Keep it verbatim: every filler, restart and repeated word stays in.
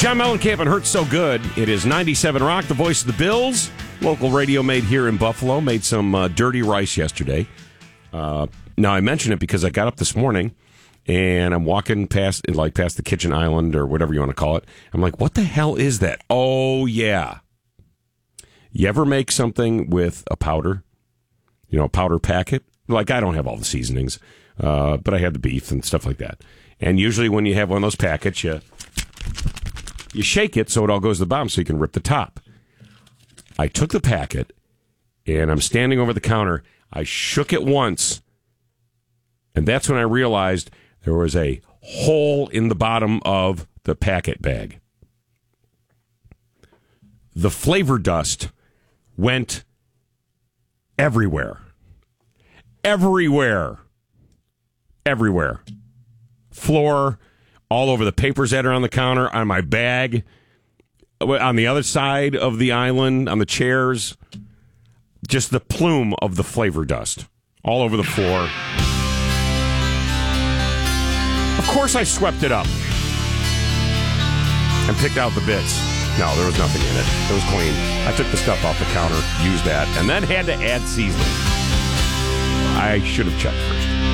John Mellencamp and Hurts So Good. It is ninety-seven Rock, the voice of the Bills. Local radio made here in Buffalo. Made some uh, dirty rice yesterday. Uh, now, I mention it because I got up this morning, and I'm walking past like past the kitchen island, or whatever you want to call it. I'm like, what the hell is that? Oh, yeah. You ever make something with a powder? You know, a powder packet? Like, I don't have all the seasonings, uh, but I had the beef and stuff like that. And usually when you have one of those packets, you... You shake it so it all goes to the bottom so you can rip the top. I took the packet, and I'm standing over the counter. I shook it once, and that's when I realized there was a hole in the bottom of the packet bag. The flavor dust went everywhere. Everywhere. Everywhere. Floor, all over the papers that are on the counter, on my bag, on the other side of the island, on the chairs. Just the plume of the flavor dust all over the floor. Of course I swept it up and picked out the bits. No, there was nothing in it. It was clean. I took the stuff off the counter, used that, and then had to add seasoning. I should have checked first.